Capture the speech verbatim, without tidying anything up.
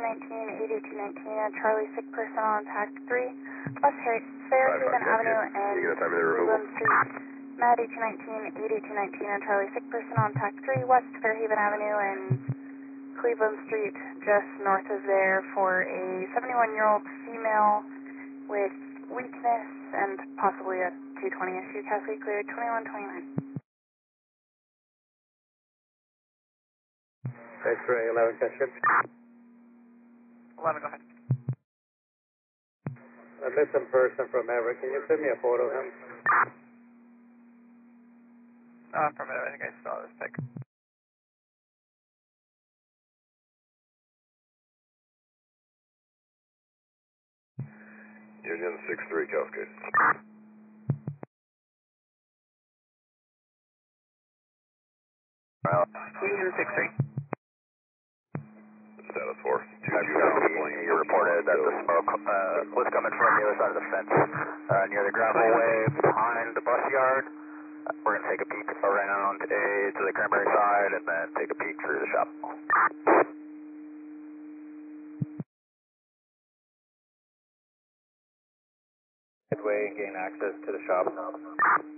nineteen, eighty-two nineteen, uh, Charlie, sick person on tact three, West Fairhaven Avenue and Cleveland Street. Matt, eighteen nineteen, eighty-two nineteen, uh, Charlie, sick person on tact three, West Fairhaven Avenue and Cleveland Street, just north of there for a seventy-one-year-old female with weakness and possibly a two twenty issue. Cascade cleared, twenty-one twenty-nine. X-ray eleven, question. eleven, go ahead. A missing person from Everett. Can you send me a photo of him? Uh, from it, I think I saw this pic. Union six three, Cascade. Union six three. Status four. Two two You reported that the smoke uh, was coming from the other side of the fence, uh, near the gravel way behind the bus yard. Uh, we're going to take a peek around a, to the Cranberry side and then take a peek through the shop. Way, gain access to the shop.